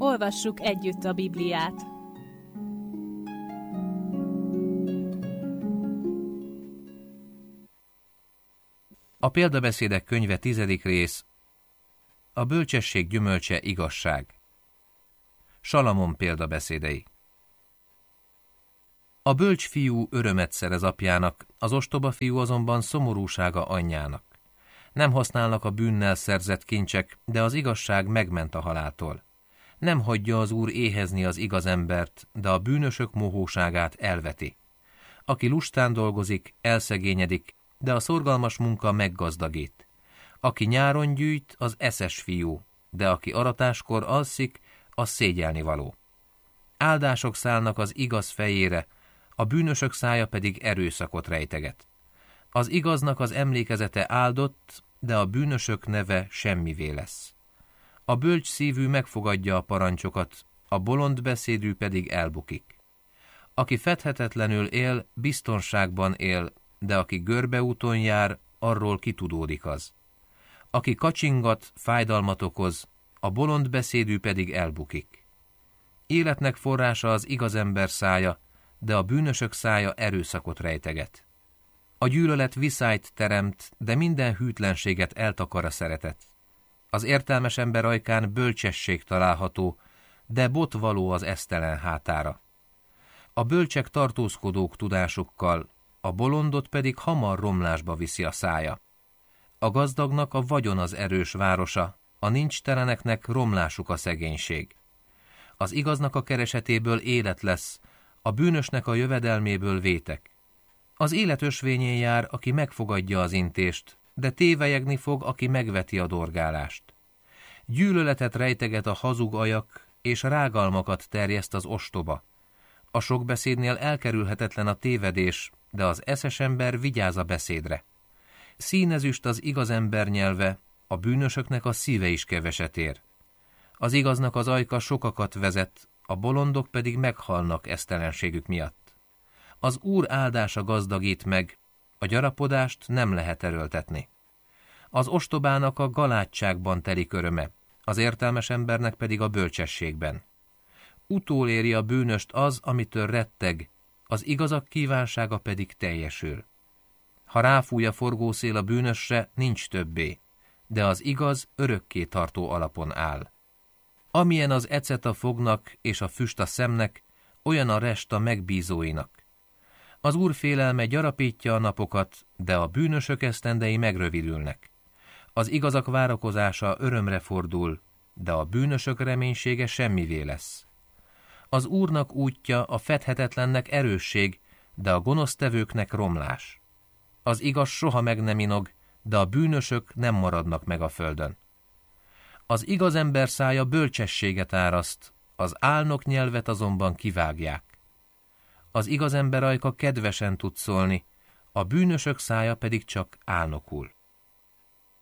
Olvassuk együtt a Bibliát. A példabeszédek könyve 10. rész. A bölcsesség gyümölcse igazság. Salamon példabeszédei. A bölcs fiú örömet szerez apjának, az ostoba fiú azonban szomorúsága anyjának. Nem használnak a bűnnel szerzett kincsek, de az igazság megment a haláltól. Nem hagyja az Úr éhezni az igaz embert, de a bűnösök mohóságát elveti. Aki lustán dolgozik, elszegényedik, de a szorgalmas munka meggazdagít. Aki nyáron gyűjt, az eszes fiú, de aki aratáskor alszik, az szégyelnivaló. Áldások szállnak az igaz fejére, a bűnösök szája pedig erőszakot rejteget. Az igaznak az emlékezete áldott, de a bűnösök neve semmivé lesz. A bölcs szívű megfogadja a parancsokat, a bolond beszédű pedig elbukik. Aki fedhetetlenül él, biztonságban él, de aki görbeúton jár, arról kitudódik az. Aki kacsingat, fájdalmat okoz, a bolond beszédű pedig elbukik. Életnek forrása az igaz ember szája, de a bűnösök szája erőszakot rejteget. A gyűlölet viszályt teremt, de minden hűtlenséget eltakar a szeretet. Az értelmes ember ajkán bölcsesség található, de bot való az esztelen hátára. A bölcsek tartózkodók tudásukkal, a bolondot pedig hamar romlásba viszi a szája. A gazdagnak a vagyon az erős városa, a nincsteleneknek romlásuk a szegénység. Az igaznak a keresetéből élet lesz, a bűnösnek a jövedelméből vétek. Az élet ösvényén jár, aki megfogadja az intést, de tévelyegni fog, aki megveti a dorgálást. Gyűlöletet rejteget a hazug ajak, és rágalmakat terjeszt az ostoba. A sok beszédnél elkerülhetetlen a tévedés, de az eszes ember vigyáz a beszédre. Színezüst az igaz ember nyelve, a bűnösöknek a szíve is keveset ér. Az igaznak az ajka sokakat vezet, a bolondok pedig meghalnak esztelenségük miatt. Az Úr áldása gazdagít meg, a gyarapodást nem lehet erőltetni. Az ostobának a galádságban telik öröme, az értelmes embernek pedig a bölcsességben. Utóléri a bűnöst az, amitől retteg, az igazak kívánsága pedig teljesül. Ha ráfúj a forgószél a bűnösre, nincs többé, de az igaz örökké tartó alapon áll. Amilyen az ecet a fognak és a füst a szemnek, olyan a rest a megbízóinak. Az Úr félelme gyarapítja a napokat, de a bűnösök esztendei megrövidülnek. Az igazak várakozása örömre fordul, de a bűnösök reménysége semmivé lesz. Az Úrnak útja a fedhetetlennek erősség, de a gonosztevőknek romlás. Az igaz soha meg nem inog, de a bűnösök nem maradnak meg a földön. Az igaz ember szája bölcsességet áraszt, az álnok nyelvet azonban kivágják. Az igaz ember ajka kedvesen tud szólni, a bűnösök szája pedig csak álnokul.